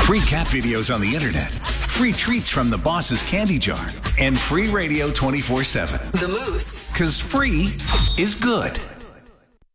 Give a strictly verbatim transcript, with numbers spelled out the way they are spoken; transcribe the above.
Free cat videos on the internet, free treats from the boss's candy jar, and free radio twenty-four seven. The Moose. Because free is good.